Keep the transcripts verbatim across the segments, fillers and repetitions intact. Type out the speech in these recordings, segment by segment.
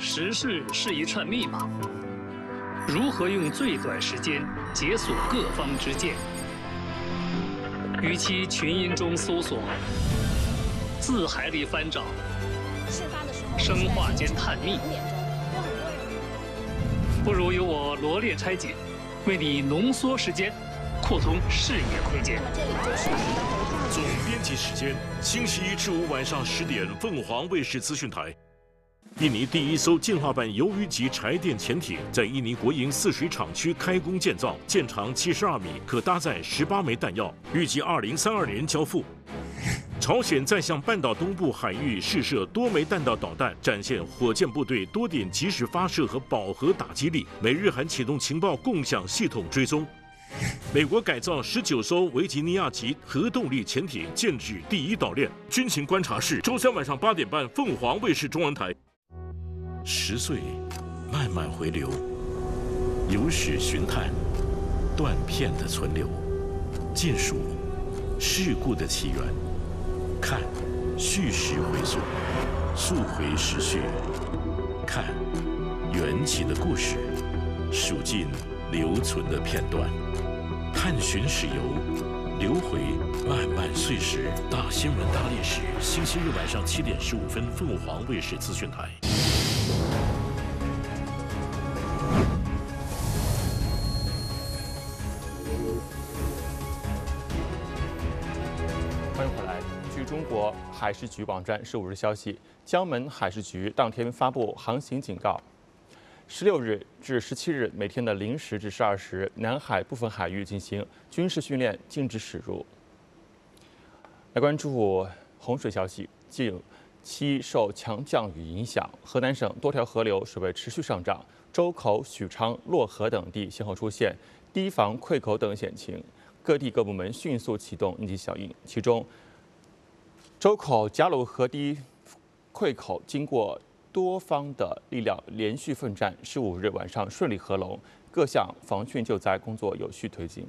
时事是一串密码，如何用最短时间解锁各方之见？与其群音中搜索，字海里翻找，生化间探秘，不如由我罗列拆解，为你浓缩时间，扩充视野空间。 总编辑时间：星期一至五晚上十点，凤凰卫视资讯台。印尼第一艘进化版鱿鱼级柴电潜艇在印尼国营泗水厂区开工建造，舰长七十二米，可搭载十八枚弹药，预计二零三二年交付。朝鲜再向半岛东部海域试射多枚弹道导弹，展现火箭部队多点及时发射和饱和打击力。美日韩启动情报共享系统追踪。美国改造十九艘维吉尼亚级核动力潜艇，建举第一岛链。军情观察室，周三晚上八点半，凤凰卫视中文台。十岁，慢慢回流，有史寻探，断片的存留，尽数事故的起源，看叙事回溯，溯回时序，看缘起的故事，数尽留存的片段，探寻史游，流回漫漫岁时。大新闻大历史，星期日晚上七点十五分，凤凰卫视资讯台。 欢迎回来。据中国海事局网站十五日消息，江门海事局当天发布航行警告：十六日至十七日每天的零时至十二时，南海部分海域进行军事训练，禁止驶入。来关注洪水消息，近期受强降雨影响，河南省多条河流水位持续上涨，周口、许昌、漯河等地先后出现堤防溃口等险情。各地各部门迅速启动应急响应，其中周口贾鲁河堤溃口经过多方的力量连续奋战，十五日晚上顺利合龙，各项防汛救灾工作有序推进。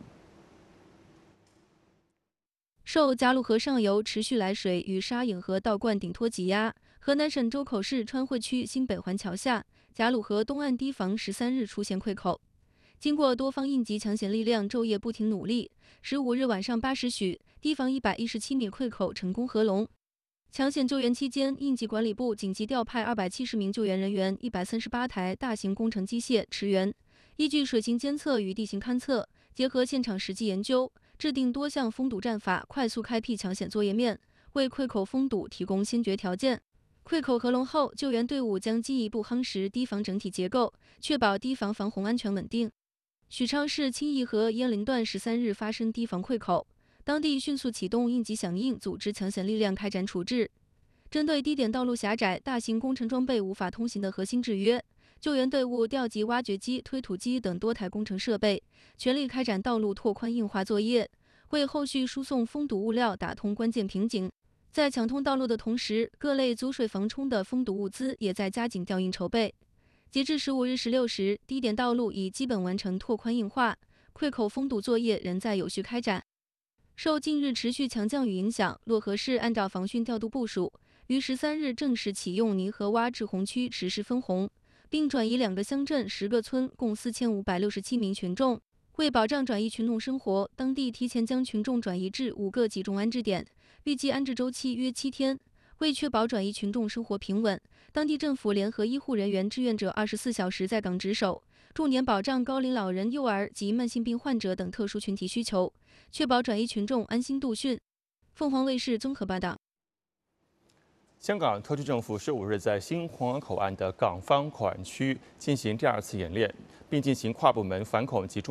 受贾鲁河上游持续来水与沙引河倒灌顶托挤压，河南省周口市川汇区新北环桥下贾鲁河东岸堤防十三日出现溃口。经过多方应急抢险力量昼夜不停努力，十五日晚上八时许，堤防一百一十七米溃口成功合龙。抢险救援期间，应急管理部紧急调派二百七十名救援人员、一百三十八台大型工程机械驰援，依据水情监测与地形勘测，结合现场实际研究，制定多项封堵战法，快速开辟抢险作业面，为溃口封堵提供先决条件。溃口合龙后，救援队伍将进一步夯实堤防整体结构，确保堤防防洪安全稳定。许昌市清义河鄢陵段十三日发生堤防溃口，当地迅速启动应急响应，组织抢险力量开展处置。针对低点道路狭窄、大型工程装备无法通行的核心制约，救援队伍调集挖掘机、推土机等多台工程设备，全力开展道路拓宽硬化作业，为后续输送封堵物料打通关键瓶颈。在抢通道路的同时，各类阻水防冲的封堵物资也在加紧调运筹备。截至十五日十六时，低点道路已基本完成拓宽硬化，溃口封堵作业仍在有序开展。受近日持续强降雨影响，漯河市按照防汛调度部署，于十三日正式启用泥河洼滞洪区实施分洪，并转移两个乡镇、十个村共四千五百六十七名群众。为保障转移群众生活，当地提前将群众转移至五个集中安置点，预计安置周期约七天。为确保转移群众生活平稳，当地政府联合医护人员、志愿者二十四小时在岗值守，重点保障高龄老人、幼儿及慢性病患者等特殊群体需求，确保转移群众安心度汛。凤凰卫视综合报道。 香港特区政府十五日在新皇岗口岸的港方口岸区进行第二次演练，并进行跨部门反恐及重